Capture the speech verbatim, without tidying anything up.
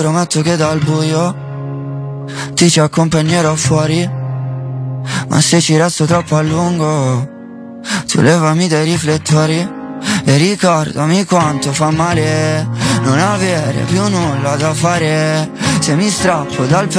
Prometto che dal buio ti ci accompagnerò fuori, ma se ci resto troppo a lungo tu levami dai riflettori. E ricordami quanto fa male non avere più nulla da fare. Se mi strappo dal